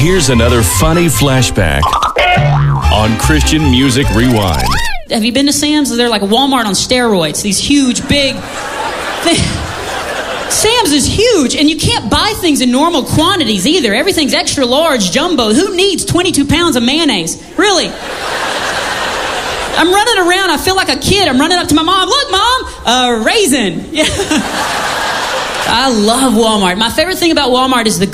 Here's another funny flashback on Christian Music Rewind. Have you been to Sam's? They're like Walmart on steroids. These huge, big Sam's is huge, and you can't buy things in normal quantities either. Everything's extra large, jumbo. Who needs 22 pounds of mayonnaise? Really? I'm running around. I feel like a kid. I'm running up to my mom. Look, Mom, a raisin. Yeah. I love Walmart. My favorite thing about Walmart is the